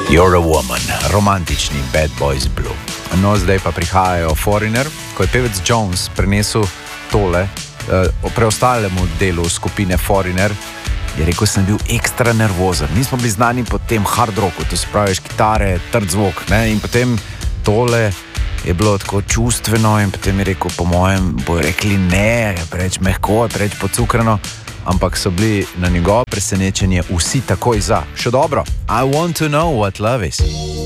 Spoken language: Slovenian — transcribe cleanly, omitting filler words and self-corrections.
You're a Woman, romantični Bad Boys Blue. No, zdaj pa prihajajo Foreigner, ko je pevec Jones prenesel tole preostalemu delu skupine Foreigner, je rekel, sem bil ekstra nervozen. Mi smo bili znani po tem hard rocku, to se praviš kitare, trd zvok, ne? In potem tole je bilo tako čustveno in potem je rekel, po mojem, bojo rekli ne, preveč mehko, preveč pocukrano, ampak so bili na njegovo presenečenje vsi takoj za. Še dobro, I want to know what love is.